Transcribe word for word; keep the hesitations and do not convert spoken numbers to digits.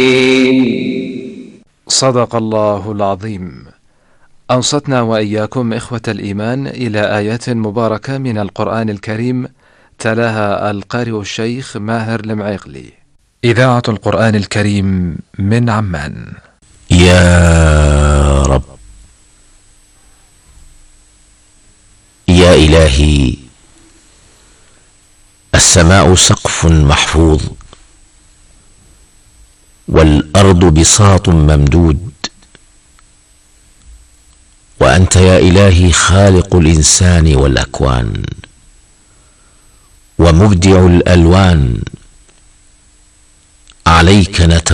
صدق الله العظيم. أنصتنا وإياكم إخوة الإيمان إلى آيات مباركة من القرآن الكريم، تلاها القارئ الشيخ ماهر المعيقلي. إذاعة القرآن الكريم من عمان. يا رب، يا إلهي، السماء سقف محفوظ، والأرض بساط ممدود، وأنت يا إلهي خالق الإنسان والأكوان، ومبدع الألوان. عليك نتوكل